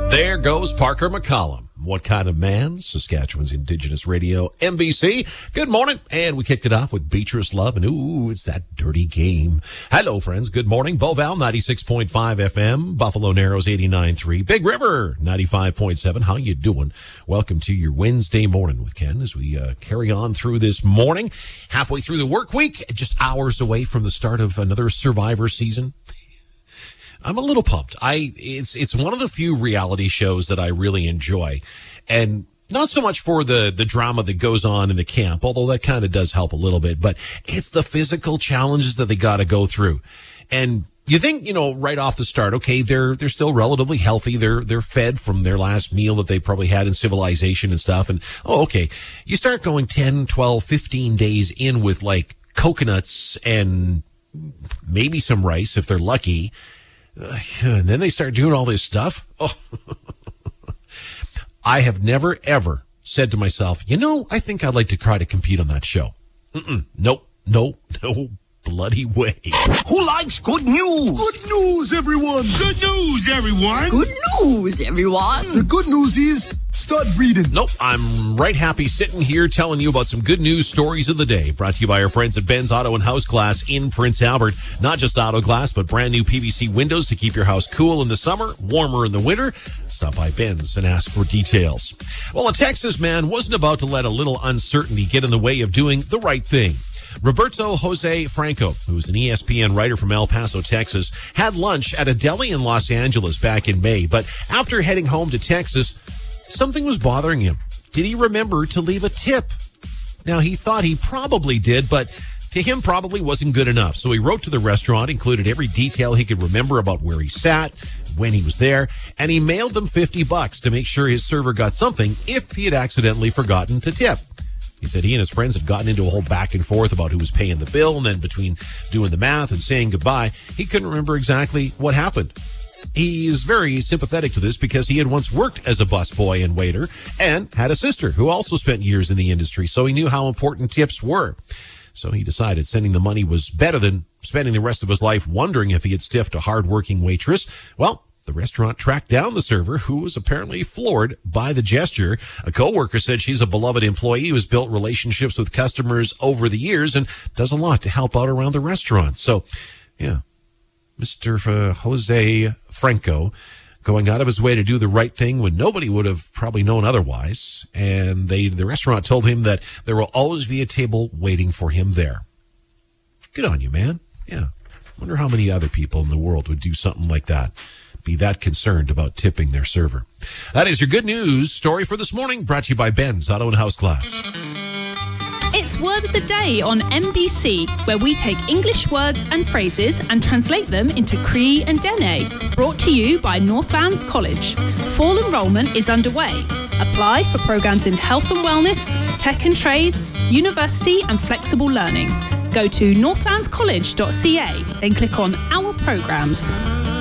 There goes Parker McCollum. What Kind of Man? Saskatchewan's Indigenous Radio, MBC. Good morning. And we kicked it off with Beatrice Love. And ooh, it's that dirty game. Hello, friends. Good morning. Beauval, 96.5 FM. Buffalo Narrows, 89.3. Big River, 95.7. How you doing? Welcome to your Wednesday morning with Ken as we carry on through this morning. Halfway through the work week, just hours away from the start of another Survivor season. I'm a little pumped. It's one of the few reality shows that I really enjoy, and not so much for the drama that goes on in the camp, although that kind of does help a little bit, but it's the physical challenges that they got to go through. And you think, right off the start, okay, they're still relatively healthy. They're fed from their last meal that they probably had in civilization and stuff. And, okay, you start going 10, 12, 15 days in with like coconuts and maybe some rice if they're lucky. And then they start doing all this stuff. Oh, I have never, ever said to myself, I think I'd like to try to compete on that show. Nope. No bloody way. Who likes good news? Good news, everyone. Good news, everyone. Good news, everyone. The good news is start breeding. Nope. I'm right happy sitting here telling you about some good news stories of the day. Brought to you by our friends at Ben's Auto and House Glass in Prince Albert. Not just auto glass, but brand new PVC windows to keep your house cool in the summer, warmer in the winter. Stop by Ben's and ask for details. Well, a Texas man wasn't about to let a little uncertainty get in the way of doing the right thing. Roberto Jose Franco, who's an ESPN writer from El Paso, Texas, had lunch at a deli in Los Angeles back in May. But after heading home to Texas, something was bothering him. Did he remember to leave a tip? Now, he thought he probably did, but to him probably wasn't good enough. So he wrote to the restaurant, included every detail he could remember about where he sat, when he was there, and he mailed them $50 to make sure his server got something if he had accidentally forgotten to tip. He said he and his friends had gotten into a whole back and forth about who was paying the bill, and then between doing the math and saying goodbye, he couldn't remember exactly what happened. He is very sympathetic to this because he had once worked as a busboy and waiter and had a sister who also spent years in the industry, so he knew how important tips were. So he decided sending the money was better than spending the rest of his life wondering if he had stiffed a hard-working waitress. Well, the restaurant tracked down the server, who was apparently floored by the gesture. A coworker said she's a beloved employee who's built relationships with customers over the years and does a lot to help out around the restaurant. So, yeah, Mr. Jose Franco going out of his way to do the right thing when nobody would have probably known otherwise. And the restaurant told him that there will always be a table waiting for him there. Good on you, man. Yeah. Wonder how many other people in the world would do something like that. Be that concerned about tipping their server. That is your good news story for this morning, brought to you by Ben's Auto and House Glass. It's Word of the Day on MBC, where we take English words and phrases and translate them into Cree and Dene. Brought to you by Northlands College. Fall enrolment is underway. Apply for programs in health and wellness, tech and trades, university and flexible learning. Go to northlandscollege.ca, then click on Our Programs.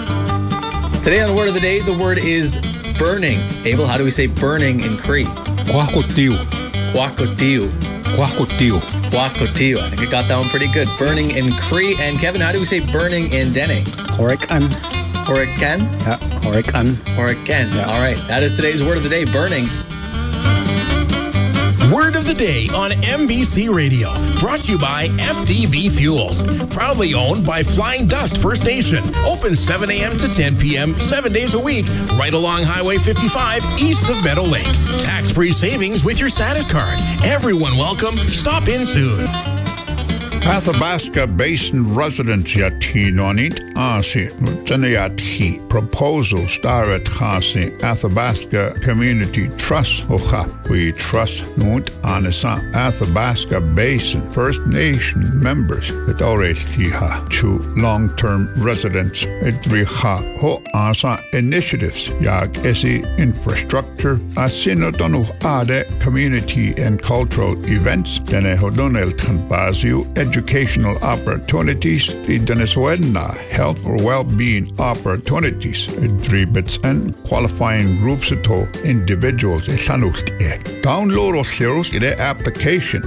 Today on Word of the Day, the word is burning. Abel, how do we say burning in Cree? Kwakotiu. Kwakotiu. Kwakotiu. Kwakotiu. I think I got that one pretty good. Burning in Cree. And Kevin, how do we say burning in Dene? Horikan. Horikan? Yeah, horikan. Horikan. Yeah. All right. That is today's Word of the Day, burning. Word of the Day on MBC Radio, brought to you by FDB Fuels. Proudly owned by Flying Dust First Nation. Open 7 a.m. to 10 p.m. 7 days a week, right along Highway 55 east of Meadow Lake. Tax-free savings with your status card. Everyone welcome. Stop in soon. Athabasca Basin residents yati nonit asi nutanayati proposal starat hasi Athabasca Community Trust ocha. We trust nut anisa Athabasca Basin First Nation members that already tiha to long-term residents edriha ho asa initiatives yag esi infrastructure asinotonu ade community and cultural events dene hodonel tanbaziu educational opportunities, the Venezuela health or well-being opportunities, 3 bits and qualifying groups to individuals. Download or share the application.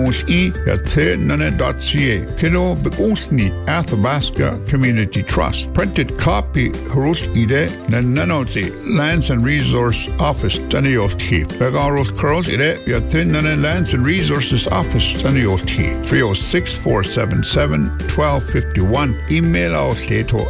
Janus.ca. Kino Begunstni Athabasca Community Trust. Printed copy Harus Ide Nananozi Lands and Resource Office Tanioti. Begaros Curls Ide Yatin Lands and Resources Office Tanioti. 306-477-1251. Email our stato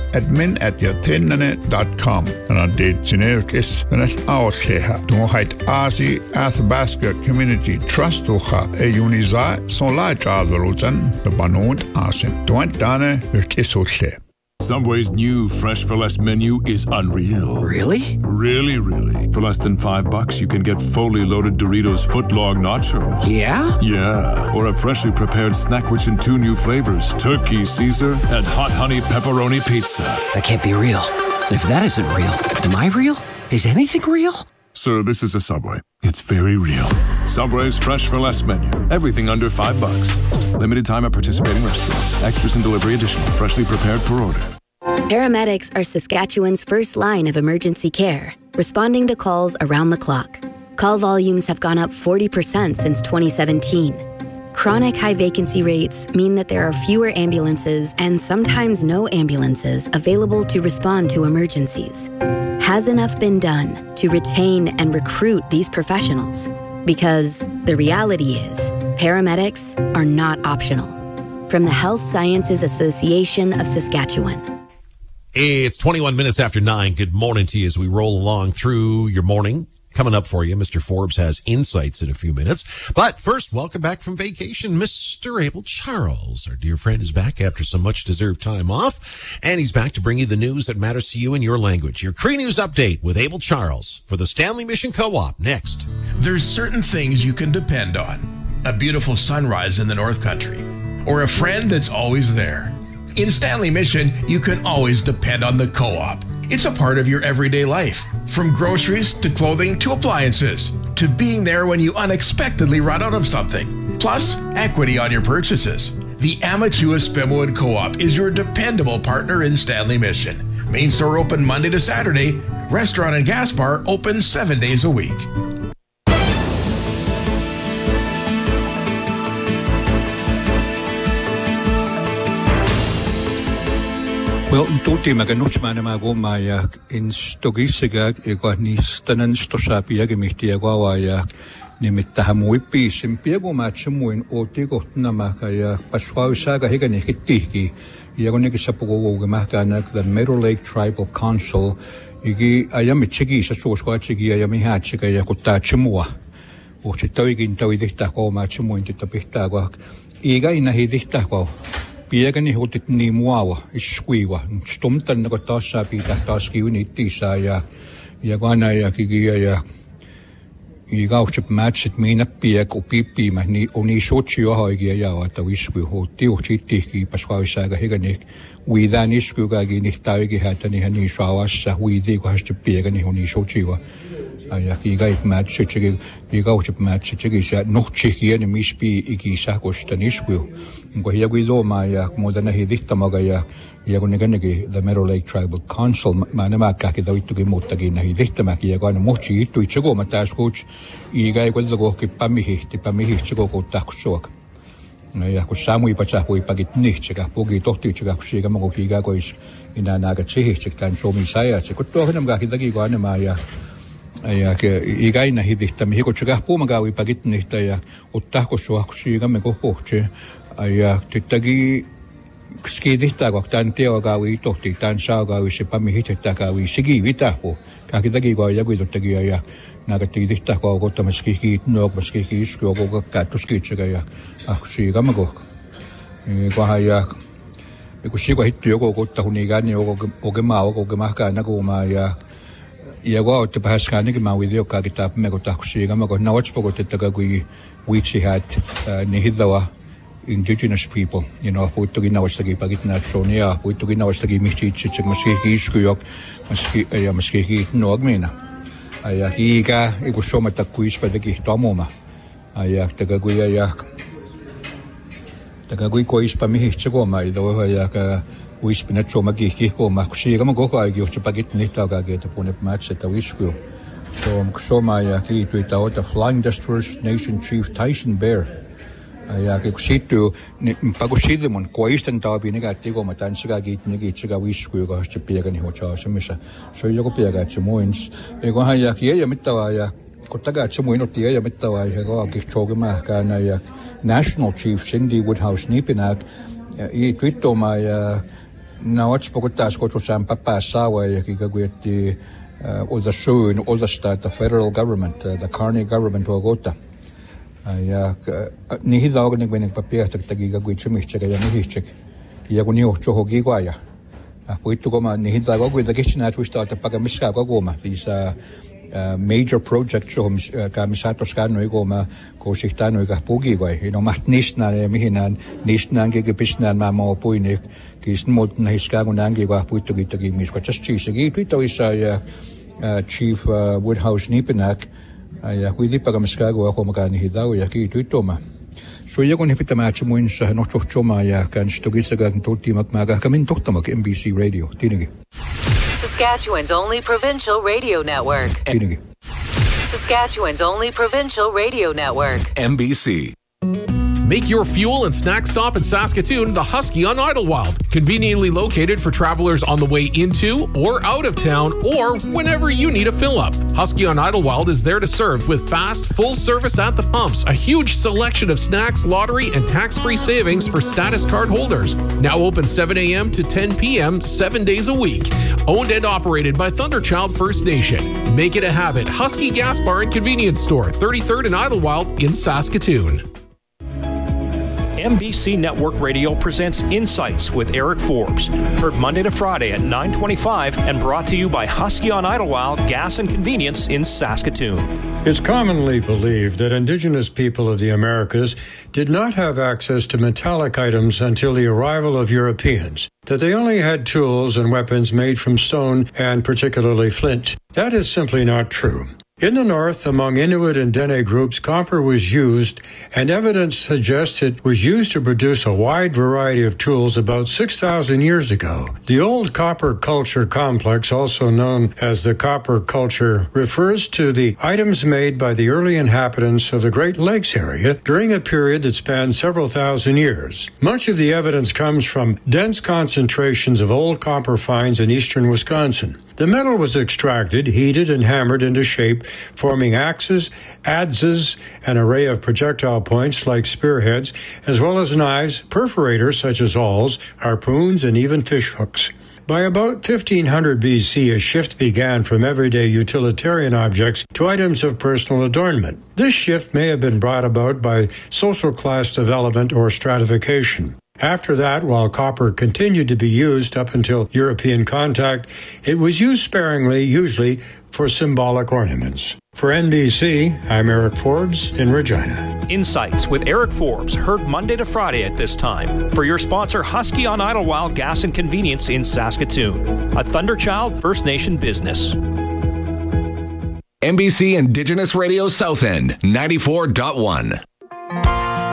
admin@yatinane.com. And I did genericus and it's our sheha. Duhait Asi Athabasca Community Trust Uha e Uniza son la Jadrutan the Banund Asim. Duant Dane Kisoshe. Subway's new Fresh for Less menu is unreal. Really? Really, really. For less than $5, you can get fully loaded Doritos footlong nachos. Yeah? Yeah. Or a freshly prepared snack rich in 2 new flavors, Turkey Caesar and Hot Honey Pepperoni Pizza. That can't be real. If that isn't real, am I real? Is anything real? Sir, this is a Subway. It's very real. Subway's Fresh for Less menu. Everything under $5. Limited time at participating restaurants. Extras and delivery additional. Freshly prepared per order. Paramedics are Saskatchewan's first line of emergency care, responding to calls around the clock. Call volumes have gone up 40% since 2017. Chronic high vacancy rates mean that there are fewer ambulances and sometimes no ambulances available to respond to emergencies. Has enough been done to retain and recruit these professionals? Because the reality is, paramedics are not optional. From the Health Sciences Association of Saskatchewan. It's 21 minutes after 9. Good morning to you as we roll along through your morning. Coming up for you, Mr. Forbes has insights in a few minutes. But first, welcome back from vacation, Mr. Abel Charles. Our dear friend is back after some much-deserved time off, and he's back to bring you the news that matters to you in your language. Your Cree News Update with Abel Charles for the Stanley Mission Co-op next. There's certain things you can depend on. A beautiful sunrise in the North Country, or a friend that's always there. In Stanley Mission, you can always depend on the Co-op. It's a part of your everyday life, from groceries to clothing to appliances, to being there when you unexpectedly run out of something. Plus, equity on your purchases. The Amatua Spimwood Co-op is your dependable partner in Stanley Mission. Main store open Monday to Saturday. Restaurant and gas bar open 7 days a week. Well, tuti maganuts manamago maya in stogisiga ego nis tanan stosapi gemihti agwa ya nimittahamu ipisim piego machimu in otigo namakaya paswasaga hegani hitiki yagoniki sapugo gemakana the Meadow Lake Tribal Council igi ayami chigi saswa chigi ayami hachiga yakutachimua o chitawigin tawidita ko machimu in titapihtago iga inahidihtago Piegani hotit ni muawa, isquiwa, stumtan na kotasa pita taskiwini tisa ya gwana ya kigia ya igauchip matchit mina pieg o pipi ma ni oni sochi o hoigia ya wa tawisqui ho tiu chiti ki pasqawisaga hegani widani squga gi ni tawigi hatani hani shawasa widi ko haste piegani oni sochi wa ja kiigait match chigi igauchip match chigi sa nochchi ni mispi igisa kostanisqu ngo hiaguido ma ya modana hiditamaga ya yagunegani the Meadow Lake Tribal Council manama ka kidawitugi motagi na hiditama ya gana mochi itu ichigo mataskuch igai kwelgo ki pamihi chigo ko taksok ya ko samui pachapo ipagitni chiga pogi tohti chiga kusiga mo kiga ko is inanaga chihi chiktan somi saya chikotto hanam ga kidagi gana ma ya ke igai na hiditami ko chiga po magawi pagitni ta ya ottako so kusiga me ko poche ya titagi skidita ko tante o gawi tohti tan sa gawi se pamihi chitaka sigi vitapo ka kidagi go ya guido tagi ya nagatidita ko ko tamaski no maski isko ko ka tuski chiga ya akusiga mago ko haya ko sigo hitu ko tahunigani o gemao ko gemaka na ko ma ya go te paskani ke ma video ka kitap me ko takusiga mago na watch ko te taga which had nihidawa indigenous people puittugi nawastagi pagitna sonia puittugi nawastagi michichik maski isko maski no agmena aya higa igusoma takuis padagi tomoma aya tagaguya ya Tagagui kois pamihitsego mai do ya ka wispina choma ko makusiga mo go ay gyot pagit ni tagage to punep match ta wisku. So my ki to it the Flying Dust First Nation Chief Tyson Bear. Ya ke kusitu pagusidle mon koisten ta bi negativo matan siga git ni chiga wisku go chipia ni hocha semisa. So yo go pia ga chmoins e go ha ya ki ya mitawa ya kotaga chmoino tia ya mitawa ya go ki chogma ka na ya National Chief Cindy Woodhouse Nipinak I twito my now it's pogotas go to San Papa Sawa ya ki gagweti all the show in all the state the federal government the Carney government ogota ya ni hidaog ni gwen papia tagi gagwi chimichega ya ni hichek ya guni ocho hogi gwaya poito goma ni hidaog gwen the kitchen at we start to paga miska goma these major projects so kamisato skano goma ko sichtano ga pogi gwai macht nicht na mihinan nicht nange gebisnan ma mo poinik kis mod na hiska gunange ga poito gitagi misko just chisigi twito is Chief Woodhouse Nipinak ya kuidi paga miskago ako magani hidaw ya ki twito so ya kun hipita ma chmuin sa no choma ya kan stogisaga toti magmaga kamin toktamag MBC Radio tinigi Saskatchewan's only provincial radio network. Saskatchewan's only provincial radio network. MBC. Make your fuel and snack stop in Saskatoon the Husky on Idlewild. Conveniently located for travelers on the way into or out of town or whenever you need a fill-up. Husky on Idlewild is there to serve with fast, full service at the pumps, a huge selection of snacks, lottery, and tax-free savings for status card holders. Now open 7 a.m. to 10 p.m. 7 days a week. Owned and operated by Thunderchild First Nation. Make it a habit. Husky Gas Bar and Convenience Store, 33rd and Idlewild in Saskatoon. MBC Network Radio presents Insights with Eric Forbes. Heard Monday to Friday at 9:25 and brought to you by Husky on Idlewild Gas and Convenience in Saskatoon. It's commonly believed that Indigenous people of the Americas did not have access to metallic items until the arrival of Europeans, that they only had tools and weapons made from stone and particularly flint. That is simply not true. In the north, among Inuit and Dene groups, copper was used, and evidence suggests it was used to produce a wide variety of tools about 6,000 years ago. The old copper culture complex, also known as the copper culture, refers to the items made by the early inhabitants of the Great Lakes area during a period that spans several thousand years. Much of the evidence comes from dense concentrations of old copper finds in eastern Wisconsin. The metal was extracted, heated, and hammered into shape, forming axes, adzes, an array of projectile points like spearheads, as well as knives, perforators such as awls, harpoons, and even fish hooks. By about 1500 BC, a shift began from everyday utilitarian objects to items of personal adornment. This shift may have been brought about by social class development or stratification. After that, while copper continued to be used up until European contact, it was used sparingly, usually for symbolic ornaments. For NBC, I'm Eric Forbes in Regina. Insights with Eric Forbes, heard Monday to Friday at this time. For your sponsor, Husky on Idlewild Gas and Convenience in Saskatoon, a Thunderchild First Nation business. NBC Indigenous Radio South End, 94.1.